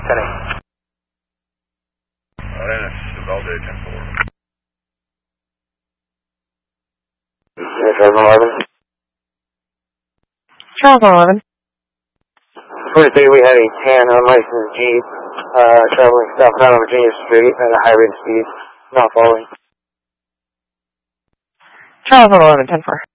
10-8. Dennis, Valde, 10-4. Charles 11. Charles 11. 43, we had a tan unlicensed Jeep traveling southbound on Virginia Street at a high rate of speed, not following. Charles 11, 10-4.